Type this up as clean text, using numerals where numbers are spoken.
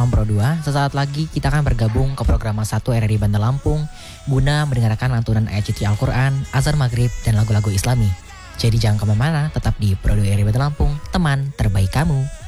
teman Pro 2. Sesaat lagi kita akan bergabung ke program 1 RRI Bandar Lampung guna mendengarkan lantunan ayat suci Al-Quran, azan maghrib, dan lagu-lagu Islami. Jadi jangan kemana-mana, tetap di Pro 2 RRI Bandar Lampung, teman terbaik kamu.